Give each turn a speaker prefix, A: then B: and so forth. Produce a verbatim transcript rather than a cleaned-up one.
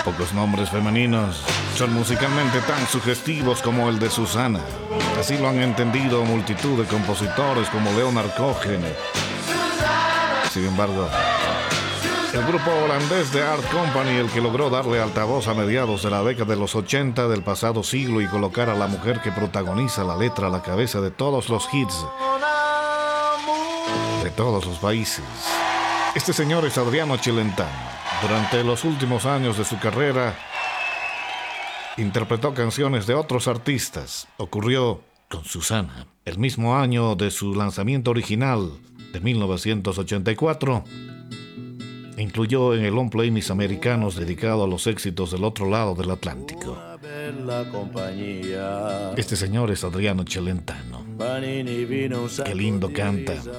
A: Pocos nombres femeninos son musicalmente tan sugestivos como el de Susana. Así lo han entendido multitud de compositores como Leonard Cohen. Sin embargo, el grupo holandés de Art Company, el que logró darle altavoz a mediados de la década de los ochenta del pasado siglo y colocar a la mujer que protagoniza la letra a la cabeza de todos los hits de todos los países. Este señor es Adriano Celentano. Durante los últimos años de su carrera, interpretó canciones de otros artistas. Ocurrió con Susana. El mismo año de su lanzamiento original, de mil novecientos ochenta y cuatro, incluyó en el long play Mis Americanos, dedicado a los éxitos del otro lado del Atlántico. Este señor es Adriano Celentano. Qué lindo canta.